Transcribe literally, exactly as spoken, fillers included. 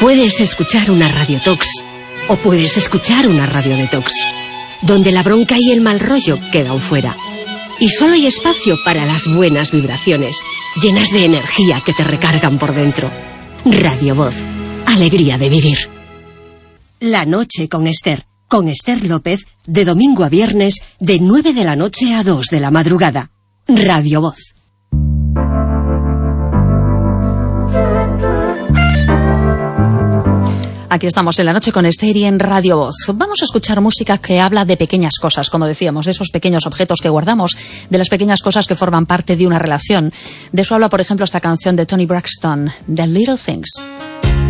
Puedes escuchar una radiotox o puedes escuchar una radio detox, donde la bronca y el mal rollo quedan fuera. Y solo hay espacio para las buenas vibraciones, llenas de energía que te recargan por dentro. Radio Voz, alegría de vivir. La noche con Esther, con Esther López, de domingo a viernes, de nueve de la noche a dos de la madrugada. Radio Voz. Aquí estamos en La Noche con Esther y en Radio Voz. Vamos a escuchar música que habla de pequeñas cosas, como decíamos, de esos pequeños objetos que guardamos, de las pequeñas cosas que forman parte de una relación. De eso habla, por ejemplo, esta canción de Toni Braxton, The Little Things.